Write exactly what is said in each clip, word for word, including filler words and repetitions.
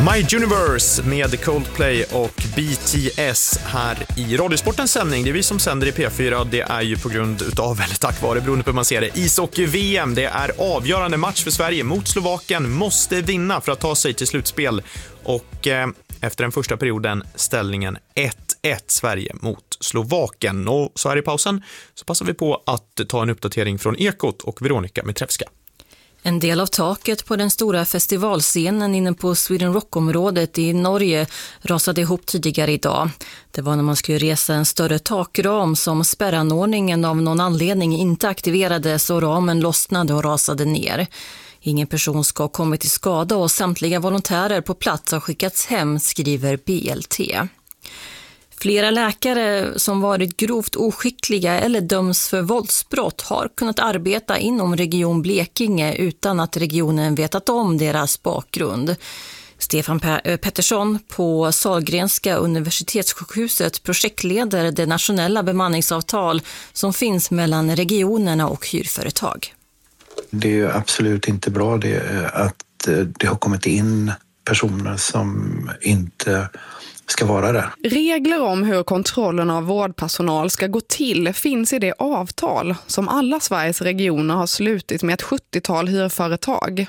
My Universe med Coldplay och B T S här i Radiosportens sändning. Det är vi som sänder i P fyra. Det är ju på grund utav, eller tack vare, beroende på hur man ser det, ishockey-V M. Det är avgörande match för Sverige mot Slovakien. Måste vinna för att ta sig till slutspel. Och eh, efter den första perioden ställningen ett ett Sverige mot Slovakien. Och så här i pausen så passar vi på att ta en uppdatering från Ekot och Veronica Mitrevska. En del av taket på den stora festivalscenen inne på Sweden Rock-området i Norge rasade ihop tidigare idag. Det var när man skulle resa en större takram som spärranordningen av någon anledning inte aktiverades och ramen lossnade och rasade ner. Ingen person ska ha kommit till skada och samtliga volontärer på plats har skickats hem, skriver B L T. Flera läkare som varit grovt oskickliga eller döms för våldsbrott har kunnat arbeta inom Region Blekinge utan att regionen vetat om deras bakgrund. Stefan Pettersson på Sahlgrenska universitetssjukhuset projektleder det nationella bemanningsavtal som finns mellan regionerna och hyrföretag. Det är ju absolut inte bra det, att det har kommit in personer som inte ska vara där. Regler om hur kontrollen av vårdpersonal ska gå till finns i det avtal som alla Sveriges regioner har slutit med ett sjuttiotal hyrföretag.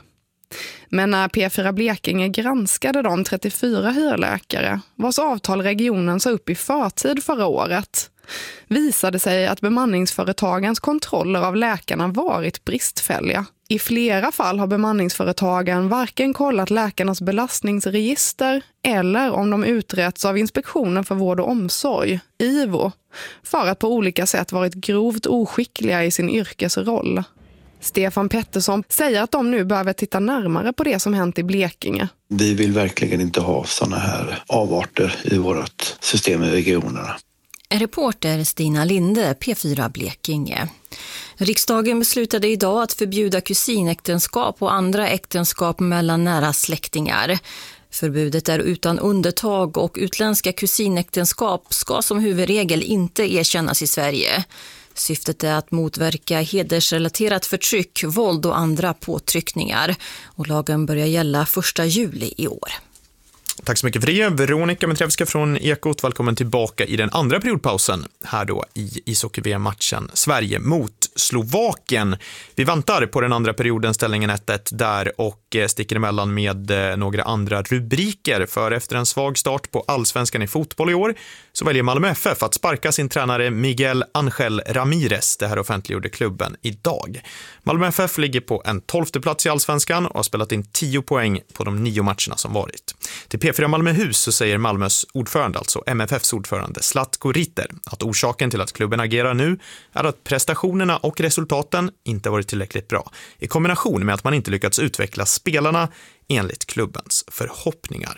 Men när P fyra Blekinge granskade de trettiofyra hyrläkare vars avtal regionen sa upp i förtid förra året, visade sig att bemanningsföretagens kontroller av läkarna varit bristfälliga. I flera fall har bemanningsföretagen varken kollat läkarnas belastningsregister eller om de uträtts av Inspektionen för vård och omsorg, I V O, för att på olika sätt varit grovt oskickliga i sin yrkesroll. Stefan Pettersson säger att de nu behöver titta närmare på det som hänt i Blekinge. Vi vill verkligen inte ha såna här avarter i vårt system i regionerna. Reporter Stina Linde, P fyra Blekinge. Riksdagen beslutade idag att förbjuda kusinäktenskap och andra äktenskap mellan nära släktingar. Förbudet är utan undantag och utländska kusinäktenskap ska som huvudregel inte erkännas i Sverige. Syftet är att motverka hedersrelaterat förtryck, våld och andra påtryckningar. Och lagen börjar gälla första juli i år. Tack så mycket för det. Veronica Mitrevska från Ekot, välkommen tillbaka i den andra periodpausen här då i ishockey-V M-matchen Sverige mot Slovakien. Vi väntar på den andra perioden, ställningen ett ett där, och sticker emellan med några andra rubriker. För efter en svag start på allsvenskan i fotboll i år så väljer Malmö F F att sparka sin tränare Miguel Ángel Ramírez. Det här offentliggjorde klubben idag. Malmö F F ligger på en tolfte plats i allsvenskan och har spelat in tio poäng på de nio matcherna som varit. Till P fyra Malmöhus så säger Malmös ordförande, alltså M F F:s ordförande Zlatko Ritter, att orsaken till att klubben agerar nu är att prestationerna och resultaten inte varit tillräckligt bra, i kombination med att man inte lyckats utveckla spelarna enligt klubbens förhoppningar.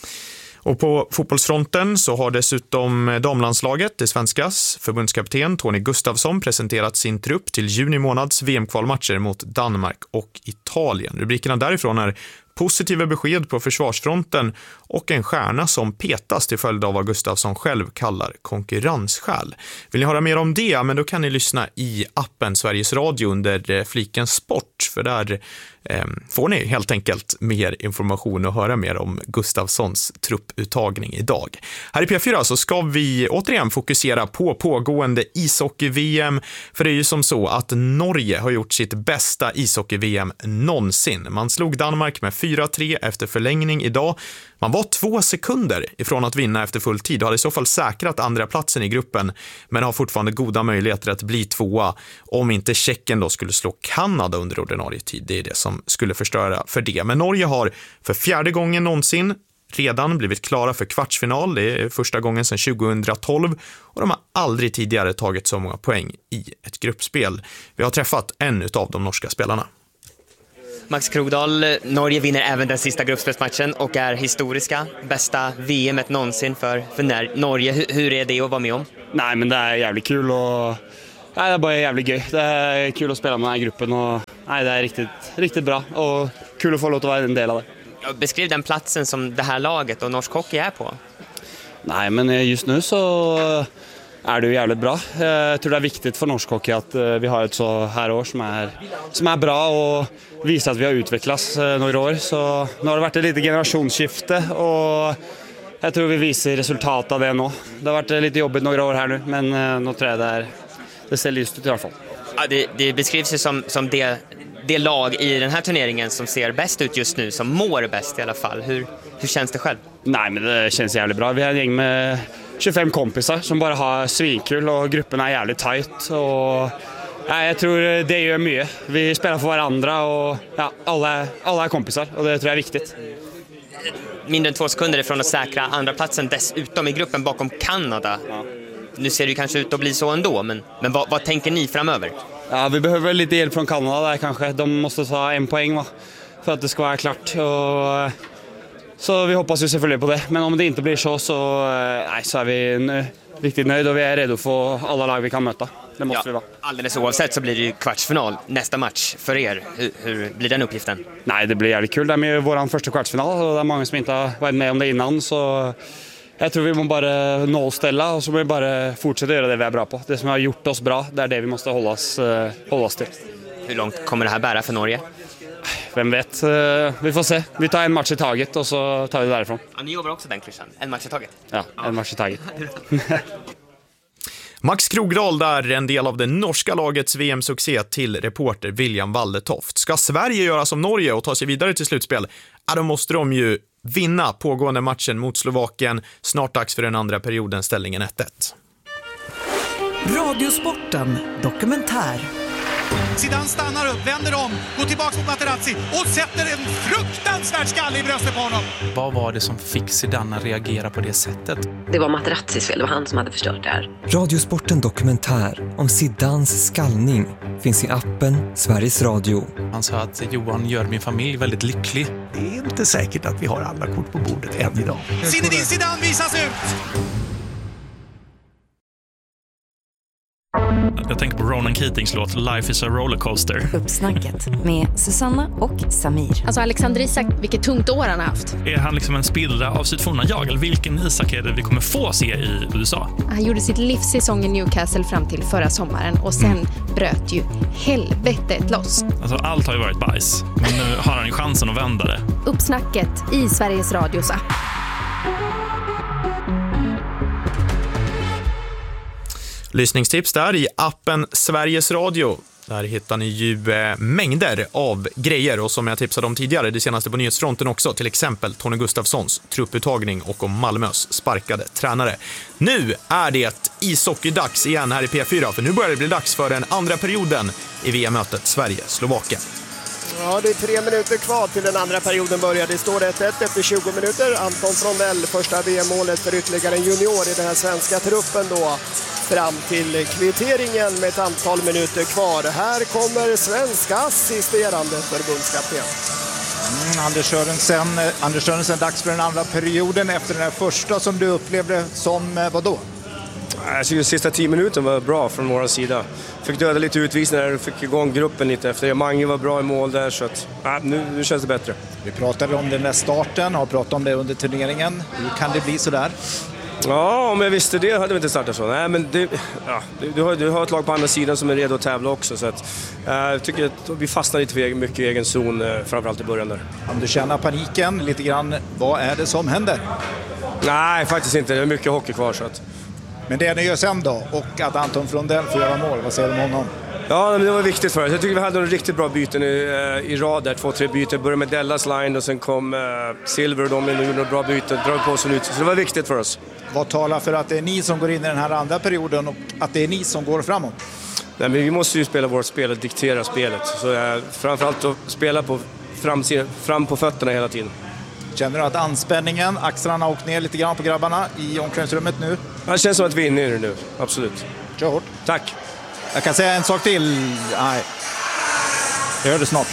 Och på fotbollsfronten så har dessutom damlandslaget, det svenskas förbundskapten Tony Gustafsson, presenterat sin trupp till juni månads V M-kvalmatcher mot Danmark och Italien. Rubrikerna därifrån är positiva besked på försvarsfronten och en stjärna som petas till följd av vad Gustafsson själv kallar konkurrensskäl. Vill ni höra mer om det? Men då kan ni lyssna i appen Sveriges Radio under fliken sport, för där eh, får ni helt enkelt mer information och höra mer om Gustafssons trupputtagning idag. Här i P fyra så ska vi återigen fokusera på pågående ishockey-V M, för det är ju som så att Norge har gjort sitt bästa ishockey-V M någonsin. Man slog Danmark med fyra tre efter förlängning idag. Man var två sekunder ifrån att vinna efter full tid och hade i så fall säkrat andra platsen i gruppen, men har fortfarande goda möjligheter att bli tvåa om inte Tjeckien då skulle slå Kanada under ordinarie tid. Det är det som skulle förstöra för det. Men Norge har för fjärde gången någonsin redan blivit klara för kvartsfinal. Det är första gången sedan tjugohundratolv och de har aldrig tidigare tagit så många poäng i ett gruppspel. Vi har träffat en av de norska spelarna. Max Krogdahl, Norge vinner även den sista gruppspelsmatchen och är historiska bästa V M-et någonsin för, för Norge. Hur, hur är det att vara med om? Nej, men det är jävligt kul och nej, det är bara jävligt kul. Det är kul att spela med den här gruppen och nej, det är riktigt, riktigt bra och kul att få låta vara en del av det. Beskriv den platsen som det här laget och norsk hockey är på. Nej, men just nu så är det ju jävligt bra. Jag tror det är viktigt för norsk hockey att vi har ett så här år som är, som är bra och visar att vi har utvecklats några år. Så nu har det varit ett litet generationsskifte och jag tror vi visar resultat av det nu. Det har varit lite jobbigt några år här nu, men nu tror jag det, är, det ser lyst ut i alla fall. Ja, det, det beskrivs ju som, som det, det lag i den här turneringen som ser bäst ut just nu, som mår bäst i alla fall. Hur, hur känns det själv? Nej, men det känns jävligt bra. Vi är en gäng med tjugofem kompisar som bara har svinkul och gruppen är jävligt tight. Och, ja, jag tror det gör mycket. Vi spelar för varandra och ja, alla, alla är kompisar och det tror jag är viktigt. Mindre än två sekunder ifrån att säkra andra platsen dessutom i gruppen bakom Kanada. Ja. Nu ser det kanske ut att bli så ändå, men, men vad, vad tänker ni framöver? Ja, vi behöver lite hjälp från Kanada där kanske. De måste ta en poäng va, för att det ska vara klart. Och, så vi hoppas ju selvfølgelig på det. Men om det inte blir så, så, nej, så är vi riktigt nöjda och vi är redo för alla lag vi kan möta. Det måste ja, vi vara. Alldeles oavsett så blir det ju kvartsfinal nästa match för er. Hur, hur blir den uppgiften? Nej, det blir jävligt kul. Det är med vår första kvartsfinal och det är många som inte har varit med om det innan. Så jag tror vi måste bara nollställa och så måste vi bara fortsätta göra det vi är bra på. Det som har gjort oss bra, det är det vi måste hålla oss, hålla oss till. Hur långt kommer det här bära för Norge? Vem vet, vi får se. Vi tar en match i taget och så tar vi det därifrån. Ja, ni jobbar också den klyschan. En match i taget? Ja, en match i taget. Max Krogdahl där, en del av det norska lagets V M-succé, till reporter William Waldetoft. Ska Sverige göra som Norge och ta sig vidare till slutspel? Ja, då måste de ju vinna pågående matchen mot Slovakien. Snart dags för den andra perioden, ställningen ett ett. Radiosporten dokumentär. Zidane stannar upp, vänder om, går tillbaka mot Materazzi och sätter en fruktansvärd skalle i bröstet på honom. Vad var det som fick Zidane att reagera på det sättet? Det var Materazzis fel, det var han som hade förstört det här. Radiosporten dokumentär om Zidanes skallning finns i appen Sveriges Radio. Han sa att Johan gör min familj väldigt lycklig. Det är inte säkert att vi har alla kort på bordet än idag. Zinedine Zidane visas ut! Jag tänker på Ronan Keatings låt Life is a rollercoaster. Uppsnacket med Susanna och Samir. Alltså Alexander Isak, vilket tungt år han har haft. Är han liksom en spillra av sitt forna jag? Eller vilken Isak är det vi kommer få se i U S A? Han gjorde sitt livssäsong i Newcastle fram till förra sommaren. Och sen mm. bröt ju helvetet loss. Alltså allt har ju varit bajs. Men nu har han ju chansen att vända det. Uppsnacket i Sveriges Radios app. Lyssningstips där i appen Sveriges Radio. Där hittar ni ju eh, mängder av grejer, och som jag tipsade om tidigare, det senaste på nyhetsfronten också, till exempel Tony Gustafssons trupputtagning och om Malmös sparkade tränare. Nu är det ishockeydags igen här i P fyra, för nu börjar det bli dags för den andra perioden i V M-mötet Sverige-Slovakien. Ja, det är tre minuter kvar till den andra perioden börjar. Det står ett ett efter tjugo minuter. Anton Frondell, första V M-målet för ytterligare en junior i den här svenska truppen då. Fram till kvitteringen med ett antal minuter kvar. Här kommer svenska assisterande förbundskapten. Mm, Anders Sörensen, Anders Sörensen, dags för den andra perioden efter den här första som du upplevde som vad då? Jag tycker sista tio minuter var bra från vår sida. Fick döda lite utvisningar och fick igång gruppen lite efter. Mange var bra i mål där, så att, ja, nu, nu känns det bättre. Vi pratade om den där starten, har pratat om det under turneringen. Hur kan det bli så där? Ja, om jag visste det hade vi inte startat så. Nej, men det, ja, du, har, du har ett lag på andra sidan som är redo att tävla också. Så att, uh, jag tycker att vi fastnar lite för mycket i egen zon, uh, framförallt i början där. Om du känner paniken lite grann, vad är det som händer? Nej, faktiskt inte. Det är mycket hockey kvar. Så att... Men det ni gör sen då, och att Anton Frondell får göra mål, vad säger du om honom? Ja, men det var viktigt för oss. Jag tycker vi hade en riktigt bra byten i, i rad där, två, tre byten. Började med Dellas line och sen kom uh, Silver och de gjorde några bra byten, drog på sig ut. Så det var viktigt för oss. Vad talar för att det är ni som går in i den här andra perioden och att det är ni som går framåt? Nej, men vi måste ju spela vårt spel och diktera spelet. Så uh, framförallt att spela på fram, fram på fötterna hela tiden. Känner du att anspänningen, axlarna har åkt ner lite grann på grabbarna i omklädningsrummet nu? Det känns som att vi är inne i det nu, absolut. Kör hårt. Tack. Jag kan säga en sak till. Nej. Jag hör det snart.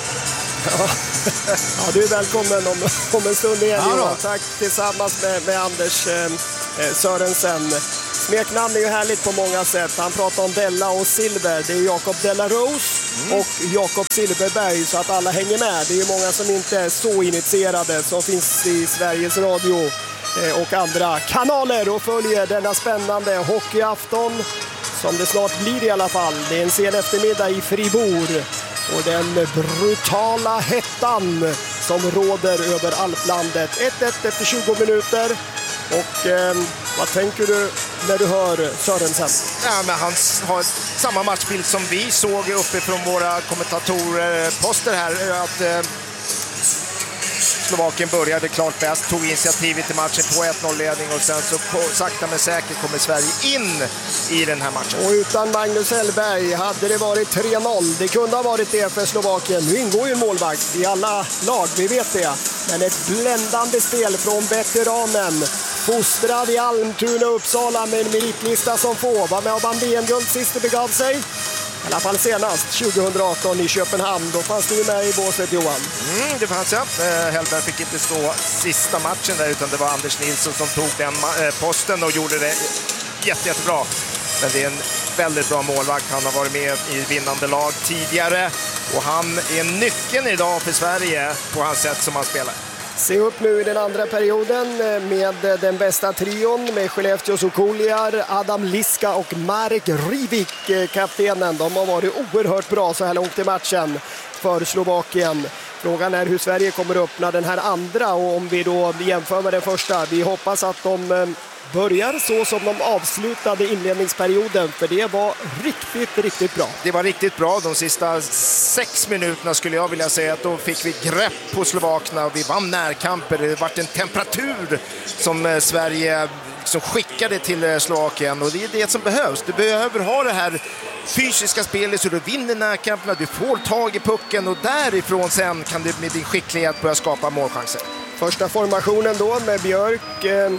Ja, ja, du är välkommen om, om en stund igen, ja, Johan. Tack tillsammans med, med Anders eh, Sörensen. Smeknamn är ju härligt på många sätt. Han pratar om Della och Silver. Det är Jakob Della Rose mm. och Jakob Silverberg, så att alla hänger med. Det är ju många som inte är så initierade som finns i Sveriges Radio och andra kanaler och följer denna spännande hockeyafton som det snart blir i alla fall. Det är en sen eftermiddag i Fribourg och den brutala hettan som råder över Alplandet. ett ett efter tjugo minuter. Och eh, vad tänker du när du hör Sörensen? Ja, men han har samma matchbild som vi såg uppe från våra kommentatorposter här. Att eh, Slovakien började klart bäst, tog initiativet i matchen på ett noll-ledning och sen så sakta men säkert kommer Sverige in i den här matchen. Och utan Magnus Hellberg hade det varit tre noll. Det kunde ha varit det för Slovakien. Nu ingår ju en målvakt i alla lag, vi vet det. Men ett bländande spel från veteranen. Fostrad i Almtuna och Uppsala med en meritlista som få. Var med och vann V M-guld sist det begav sig. I alla fall senast, tjugohundraarton i Köpenhamn. Då fanns du med i båset, Johan. Mm, det fanns jag. Eh, Hellberg fick inte stå sista matchen där, utan det var Anders Nilsson som tog den eh, posten och gjorde det jätte, jättebra. Men det är en väldigt bra målvakt. Han har varit med i vinnande lag tidigare. Och han är nyckeln idag för Sverige på hans sätt som han spelar. Se upp nu i den andra perioden med den bästa trion med Skellefteås Okoliar, Adam Liska och Marek Rivik, kaptenen. De har varit oerhört bra så här långt i matchen för Slovakien. Frågan är hur Sverige kommer att öppna den här andra och om vi då jämför med den första. Vi hoppas att de börjar så som de avslutade inledningsperioden, för det var riktigt, riktigt bra. Det var riktigt bra. De sista sex minuterna skulle jag vilja säga att då fick vi grepp på slovakerna och vi vann närkamper. Det var en temperatur som Sverige som skickade till Slovakien och det är det som behövs. Du behöver ha det här fysiska spelet så du vinner närkamperna, du får tag i pucken och därifrån sen kan du med din skicklighet börja skapa målchanser. Första formationen då med Björk, eh...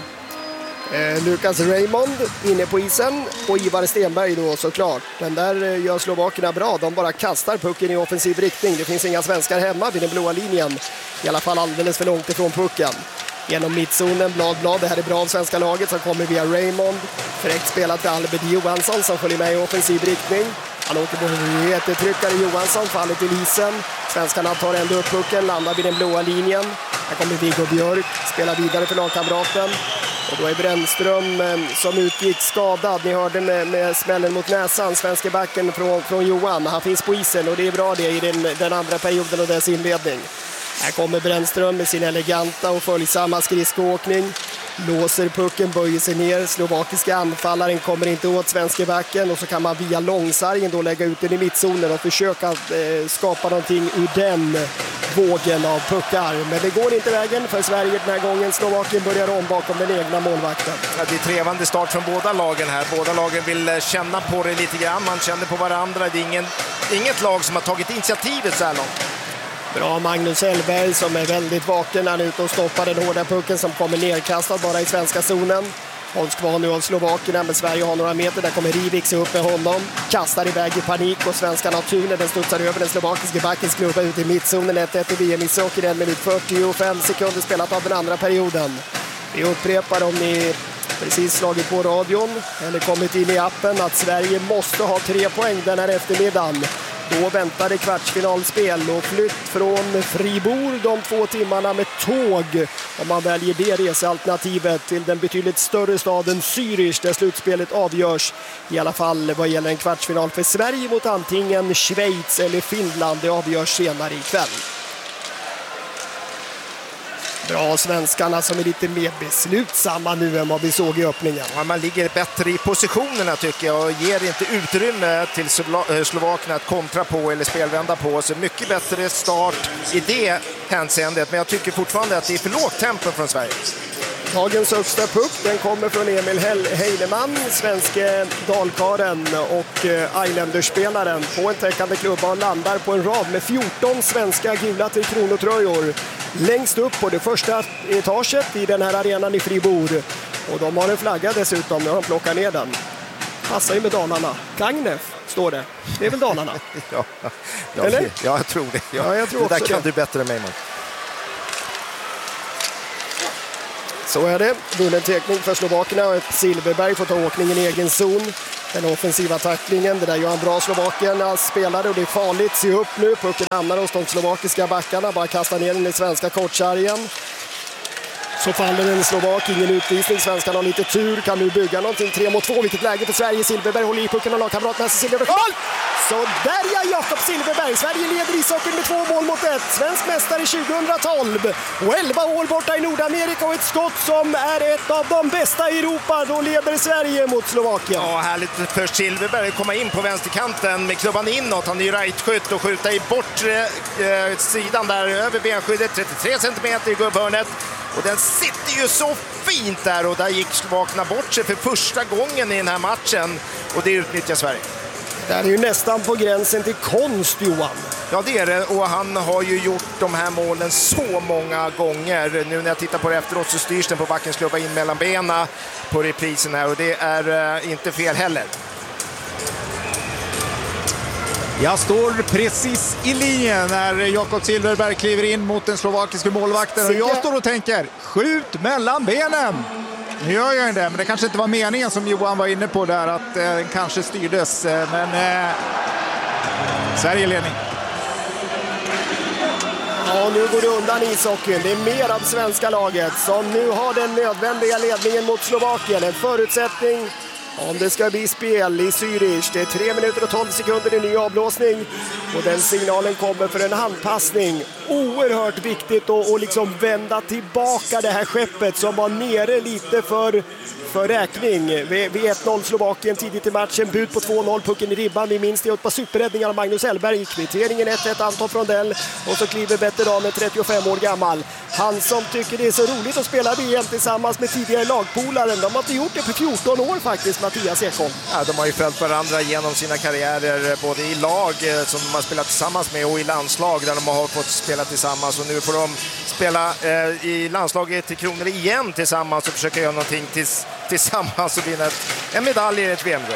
Eh, Lukas Raymond inne på isen och Ivar Stenberg då såklart. Den där eh, gör slovakerna bra. De bara kastar pucken i offensiv riktning. Det finns inga svenskar hemma vid den blåa linjen. I alla fall alldeles för långt ifrån pucken. Genom mittzonen, blad, blad. Det här är bra av svenska laget som kommer via Raymond. Fräckt spelat till Albert Johansson som följer med i offensiv riktning. Han åker på en jättetryckare Johansson, faller till isen. Svenskarna tar ändå upp pucken, landar vid den blåa linjen. Här kommer Viggo Björk, spelar vidare för lagkamraten. Och då är Brännström eh, som utgick skadad. Ni hörde med, med smällen mot näsan, svenska backen från, från Johan. Han finns på isen och det är bra det i den, den andra perioden och dess inledning. Här kommer Brännström med sin eleganta och följsamma skridskoåkning. Låser pucken, böjer sig ner. Slovakiska anfallaren kommer inte åt svenska backen och så kan man via långsargen då lägga ut den i mittzonen och försöka eh, skapa någonting ur den vågen av puckar. Men det går inte vägen för Sverige den här gången. Slovakien börjar om bakom den egna målvakten. Ja, det är trevande start från båda lagen här. Båda lagen vill känna på det lite grann. Man känner på varandra. Det är ingen, inget lag som har tagit initiativet så här långt. Bra Magnus Hellberg som är väldigt vaken. Han är ute och stoppar den hårda pucken som kommer nerkastad bara i svenska zonen. Hålls kvar nu av Slovakerna, men Sverige har några meter. Där kommer Rivik se upp med honom. Kastar iväg i panik och svenskarna har tur när den studsar över den slovakiska backens klubba ut i mittzonen. ett ett i V M-ishockey, en minut fyrtiofem sekunder spelat av den andra perioden. Vi upprepar om ni precis slagit på radion eller kommit in i appen att Sverige måste ha tre poäng den här eftermiddagen. Då väntade kvartsfinalspel och flytt från Fribourg de två timmarna med tåg om man väljer det resealternativet till den betydligt större staden Zürich där slutspelet avgörs. I alla fall vad gäller en kvartsfinal för Sverige mot antingen Schweiz eller Finland. Det avgörs senare ikväll. Bra svenskarna som är lite mer beslutsamma nu än vad vi såg i öppningen. Ja, man ligger bättre i positionerna tycker jag och ger inte utrymme till Slovakerna att kontra på eller spelvända på. Så mycket bättre start i det hänseendet. Men jag tycker fortfarande att det är för lågt tempo från Sverige. Dagens högsta puck den kommer från Emil Heinemann, svenske dalkaren och Islanders-spelaren på en täckande klubba och landar på en rad med fjorton svenska gula till kronotröjor. Längst upp på det första etaget i den här arenan i Fribourg. Och de har en flagga dessutom när de plockar ner den. Passar ju med Dalarna. Gagnef står det. Det är väl Dalarna? ja, ja, Eller? Ja, jag tror det. Ja, ja, jag tror det där också kan det. du bättre än mig, man. Så är det. Vunnen tekning för Slovakerna och Silverberg får ta åkningen i egen zon. Den offensiva tacklingen, det där gör en bra Slovakerna spelare och det är farligt. Se upp nu, pucken hamnar hos de slovakiska backarna. Bara kasta ner den i svenska kortsargen. Så faller en slovak, ingen utvisning. Svenskarna har lite tur, kan nu bygga någonting. tre mot två, vilket läge för Sverige. Silverberg håller i pucken och lagkamrat med sig Silverberg. Mål! Så där ja, Jakob Silverberg. Sverige leder ishockeyn med två mål mot ett. Svensk mästare tjugohundratolv. Och elva år borta i Nordamerika och ett skott som är ett av de bästa i Europa. Då leder Sverige mot Slovakien. Ja, härligt för Silverberg att komma in på vänsterkanten med klubban inåt. Han är ju rightskytt och skjuta i bortre eh, sidan där över benskyddet. trettiotre centimeter i gubbhörnet. Och den sitter ju så fint där, och där gick slovakerna bort sig för första gången i den här matchen. Och det utnyttjar Sverige. Det är ju nästan på gränsen till konst, Johan. Ja, det är det, och han har ju gjort de här målen så många gånger. Nu när jag tittar på det efteråt så styrs den på backens klubba in mellan benen på reprisen här, och det är uh, inte fel heller. Jag står precis i linjen när Jakob Silverberg kliver in mot den slovakiska målvakten, och jag står och tänker, skjut mellan benen! Nu gör jag det, men det kanske inte var meningen som Johan var inne på där, att den eh, kanske styrdes, eh, men eh, Sverige ledning. Ja, nu går det undan ishockeyn. Det är mer av svenska laget som nu har den nödvändiga ledningen mot Slovakien. En förutsättning om det ska bli spel i Zürich. Det är tre minuter och tolv sekunder i ny avblåsning. Och den signalen kommer för en handpassning. Oerhört viktigt att och liksom vända tillbaka det här skeppet som var nere lite för, för räkning. Vid ett noll Slovakien tidigt i matchen. Bud på två noll, pucken i ribban. Vi minns det upp på superräddningar av Magnus Hellberg. Kvitteringen ett ett, Anton Frondell. Och så kliver veteranen trettiofem år gammal. Han som tycker det är så roligt att spela V M tillsammans med tidigare lagpolaren. De har inte gjort det för fjorton år faktiskt, Mattias Ekholm. Ja, de har ju följt varandra genom sina karriärer, både i lag som de har spelat tillsammans med och i landslag där de har fått spela tillsammans. Och nu får de spela eh, i landslaget till Kronor igen tillsammans och försöka göra någonting tills, tillsammans och vinna ett, en medalj i ett V M-guld.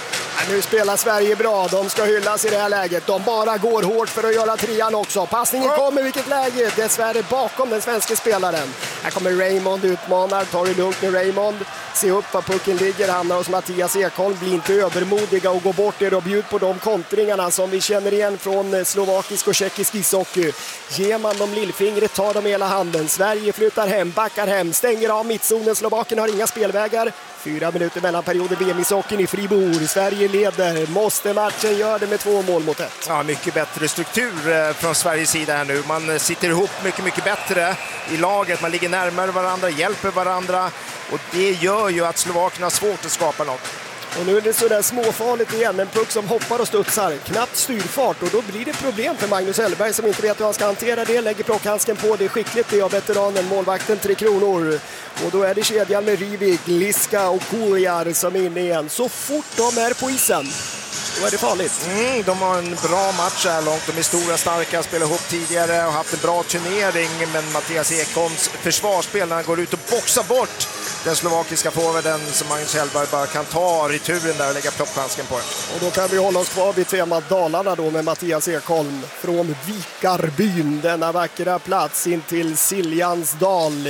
Nu spelar Sverige bra, de ska hyllas i det här läget. De bara går hårt för att göra trean också. Passningen kommer, vilket läge, dessvärre bakom den svenska spelaren. Här kommer Raymond, utmanar, tar det lugnt med Raymond. Se upp var pucken ligger, hamnar hos Mattias Ekholm. Blir inte övermodiga och går bort er och bjud på de kontringarna som vi känner igen från slovakisk och tjeckisk ishockey. Ger man dem lillfingret tar de hela handen. Sverige flyttar hem, backar hem, stänger av mittzonen. Slovaken har inga spelvägar. Fyra minuter mellan perioden V M-ishockeyn i Fribourg. Sverige leder. Måste matchen göra det med två mål mot ett. Ja, mycket bättre struktur från Sveriges sida här nu. Man sitter ihop mycket, mycket bättre i laget. Man ligger närmare varandra, hjälper varandra. Och det gör ju att slovakerna har svårt att skapa något. Och nu är det sådär småfarligt igen. En puck som hoppar och studsar. Knappt styrfart. Och då blir det problem för Magnus Hellberg som inte vet hur han ska hantera det. Lägger plockhandsken på. Det är skickligt det av veteranen, målvakten Tre Kronor. Och då är det kedjan med Rivik, Liska och Kuljar som är inne igen. Så fort de är på isen, då är det farligt. Mm, de har en bra match här långt. De är stora, starka, spelar ihop tidigare och haft en bra turnering. Men Mattias Ekholms försvarsspel när han går ut och boxar bort den slovakiska forwarden som Magnus Hellberg bara kan ta returen där och lägga plockhandsken på den. Och då kan vi hålla oss kvar vid temat Dalarna då med Mattias Ekholm från Vikarbyn. Denna vackra plats in till Siljansdal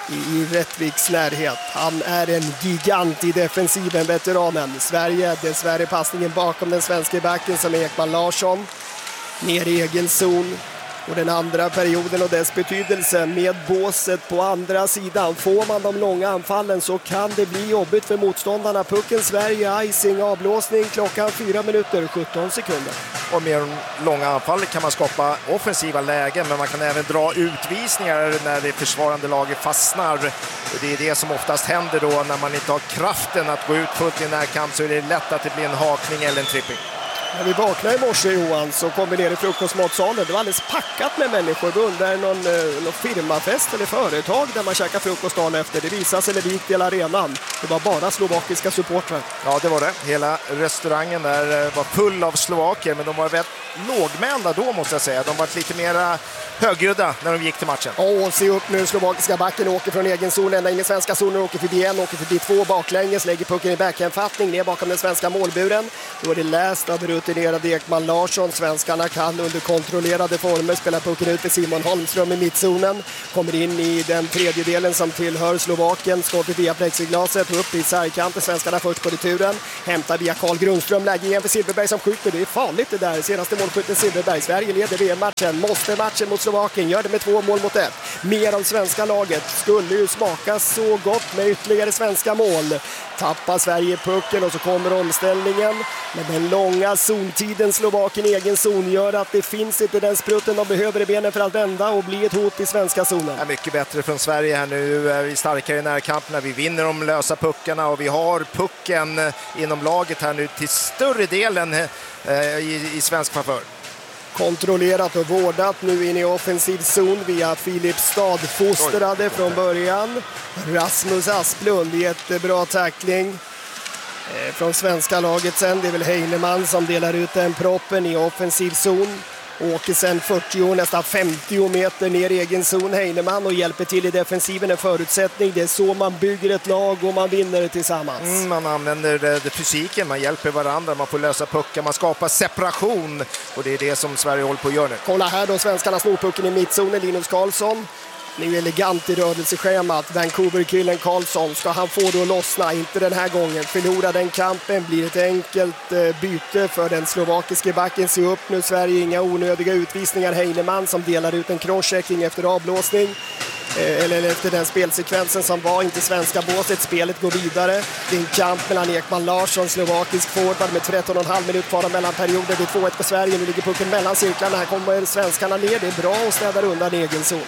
i Rättviks närhet. Han är en gigant i defensiven, veteranen. Sverige, dessvärre passningen bakom den svenska backen som är Ekman Larsson. Ner i egen zon. Och den andra perioden och dess betydelse med båset på andra sidan. Får man de långa anfallen så kan det bli jobbigt för motståndarna. Pucken Sverige, icing, avblåsning, klockan fyra minuter, sjutton sekunder. Och med de långa anfallen kan man skapa offensiva lägen, men man kan även dra utvisningar när det försvarande laget fastnar. Och det är det som oftast händer då när man inte har kraften att gå ut fullt i närkamp, så är det lätt att det blir en hakning eller en tripping. När vi vaknade i morse, Johan, så kom vi ner i frukostmatsalen. Det var alldeles packat med människor. Vi undrar någon, eh, någon firmafest eller företag där man käkar frukost dagen efter. Det visas eller vikt hela arenan. Det var bara slovakiska supportrar. Ja, det var det. Hela restaurangen där var full av slovaker, men de var väldigt lågmälda då, måste jag säga. De var lite mer högljudda när de gick till matchen. Åh, se upp nu. Slovakiska backen åker från egen zon. Ända in i svenska zonen, åker förbi en, åker förbi två baklänges. Lägger pucken i backhandfattning ner bakom den svenska målburen. Då är det läst av rutinerade Ekman Larsson. Svenskarna kan under kontrollerade former spela pucken ut till Simon Holmström i mittzonen. Kommer in i den tredje delen som tillhör Slovakien. Skottet via plexiglaset upp i särkanten. Svenskarna först på returen. Hämtar via Carl Grundström. Läge igen för Silverberg som skjuter. Det är farligt det där. Senaste målskytten Silverberg. Sverige leder V M-matchen. Måste matchen mot Slovakien. Gör det med två mål mot ett. Mer av svenska laget. Skulle ju smaka så gott med ytterligare svenska mål. Tappar Sverige pucken och så kommer omställningen. Men den långa zontiden Slovakien i egen zon gör att det finns inte den sprutten de behöver i benen för att vända och bli ett hot i svenska zonen. Ja, mycket bättre från Sverige här nu. Är vi starkare i närkamperna. Vi vinner de lösa puckarna och vi har pucken inom laget här nu till större delen eh, i, i svensk favör. Kontrollerat och vårdat nu in i offensiv zon via Filip Stadfostrade från början. Rasmus Asplund, jättebra tackling eh, från svenska laget sen. Det är väl Heinemann som delar ut den proppen i offensiv zon. Åker sen fyrtio, nästan femtio meter ner i egen zon Heinemann och hjälper till i defensiven, en förutsättning. Det är så man bygger ett lag och man vinner det tillsammans. Mm, man använder det, det fysiken, man hjälper varandra, man får lösa puckar, man skapar separation och det är det som Sverige håller på att göra nu. Kolla här då, svenskarna snor pucken i mittzonen, Linus Karlsson. Nu elegant i rörelseschemat. Vancouver-killen Karlsson, ska han få det att lossna? Inte den här gången. Förlorar den kampen, blir ett enkelt eh, byte för den slovakiske backen. Se upp nu Sverige, inga onödiga utvisningar. Heinemann som delar ut en crosschecking efter avblåsning. Eh, eller efter den spelsekvensen som var inte svenska båset. Spelet går vidare. Det är en kamp mellan Ekman Larsson, slovakisk forward med tretton och en halv minut kvar mellan perioder. Det är två ett för Sverige. Nu ligger pucken mellan cirklarna. Här kommer svenskarna ner. Det är bra och städar undan egen zon.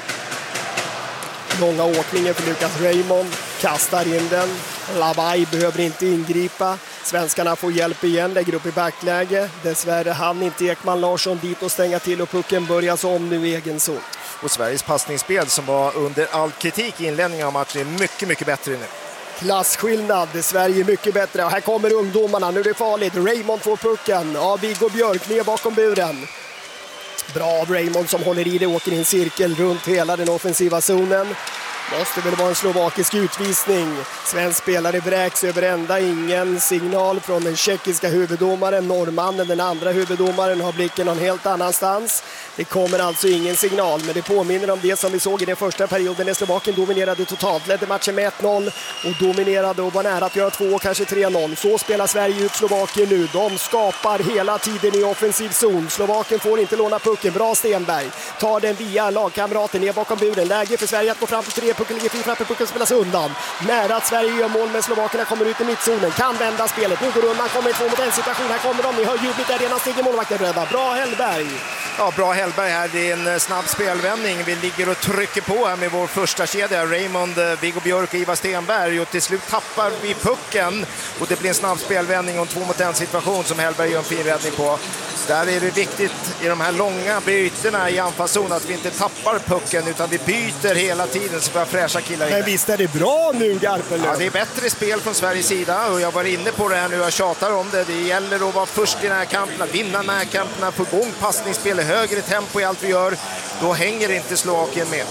Långa åkningen för Lucas Raymond, kastar in den. Labai behöver inte ingripa. Svenskarna får hjälp igen, lägger upp i backläge. Dessvärre hann inte Ekman Larsson dit och stänga till och pucken börjar om nu i egen zon. Och Sveriges passningsspel som var under all kritik i inledningen av matchen är mycket, mycket bättre nu. Klassskillnad, Sverige är mycket bättre. Och här kommer ungdomarna, nu är det farligt. Raymond får pucken av Viggo Björk ner bakom buren. Bra av Raymond som håller i det, åker i en cirkel runt hela den offensiva zonen. Måste väl vara en slovakisk utvisning. Svensk spelare vräks över ända. Ingen signal från den tjeckiska huvuddomaren. Norrmannen, den andra huvuddomaren, har blicken någon helt annanstans. Det kommer alltså ingen signal, men det påminner om det som vi såg i den första perioden när Slovakien dominerade totalt. Ledde matchen med ett noll och dominerade och var nära att göra två, kanske tre noll. Så spelar Sverige ut Slovakien nu. De skapar hela tiden i offensiv zon. Slovakien får inte låna pucken. Bra Stenberg. Tar den via lagkamraten ner bakom buren. Läge för Sverige att gå fram till tre. Pucken ligger fri framför, pucken spelas undan. Nära att Sverige gör mål, men Slovakerna kommer ut i mittzonen. Kan vända spelet. Nu går undan, kommer i två mot en situation. Här kommer de. Ni hör jublet där, redan stiger målvakten rädda. Bra Hellberg. Ja, bra Hellberg här. Det är en snabb spelvändning. Vi ligger och trycker på här med vår första kedja. Raymond, Viggo Björk och Ivar Stenberg. Och till slut tappar vi pucken. Och det blir en snabb spelvändning och en två mot en situation som Hellberg gör en fin räddning på. Där är det viktigt i de här långa bytena i anfallszon att vi inte tappar pucken utan vi byter hela tiden så vi har fräscha killar inne. Men visst är det bra nu, Garpenlöv? Ja, det är bättre spel från Sveriges sida och jag var inne på det här nu, jag tjatar om det. Det gäller att vara först i närkamperna, vinna närkamperna, få igång passningsspel, högre tempo i allt vi gör. Då hänger inte Slovakien med.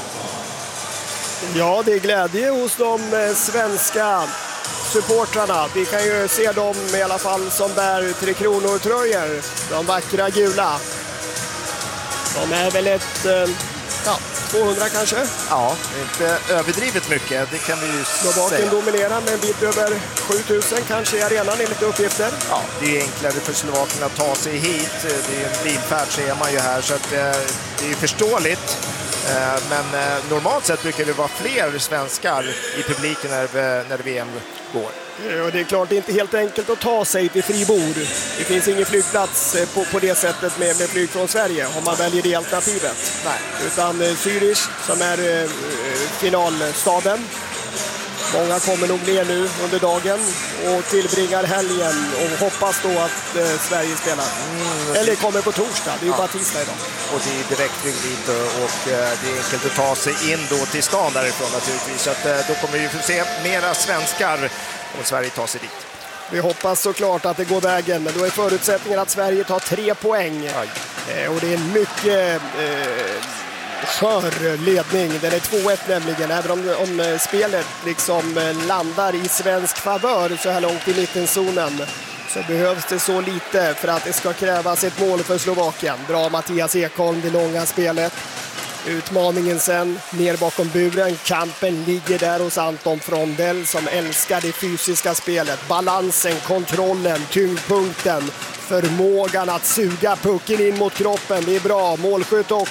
Ja, det är glädje hos de svenska supportrarna. Vi kan ju se dem i alla fall som bär Tre Kronor-tröjor. De vackra gula. De är väl ett, ja, tvåhundra kanske? Ja, inte överdrivet mycket, det kan vi ju Slovakien säga. dominerar med en bit över sjutusen kanske i arenan enligt uppgifter. Ja, det är enklare för Slovakien att ta sig hit. Det är en bilfärd ser man ju här så att det är förståeligt. Men normalt sett brukar det vara fler svenskar i publiken när, när V M går. Och det är klart, det är inte helt enkelt att ta sig till Fribourg. Det finns ingen flygplats på, på det sättet med, med flyg från Sverige om man väljer det alternativet. Nej. Utan eh, Zürich som är eh, finalstaden. Många kommer nog ner nu under dagen och tillbringar helgen och hoppas då att eh, Sverige spelar. Mm, Eller kommer på torsdag, det är ju ja. bara tisdag idag. Och det är direktflyg dit och, och eh, det är enkelt att ta sig in då till stan därifrån naturligtvis. Så att, eh, då kommer vi få se mera svenskar om Sverige tar sig dit. Vi hoppas såklart att det går vägen, men då är förutsättningen att Sverige tar tre poäng. Eh, och det är en mycket... Eh, skör ledning. Den är två ett nämligen. Även om, om spelet liksom landar i svensk favör så här långt i mittenzonen så behövs det så lite för att det ska krävas ett mål för Slovakien. Bra Mattias Ekholm, det långa spelet. Utmaningen sen, ner bakom buren. Kampen ligger där hos Anton Frondell som älskar det fysiska spelet. Balansen, kontrollen, tyngdpunkten. Förmågan att suga pucken in mot kroppen. Det är bra. Målskytt också.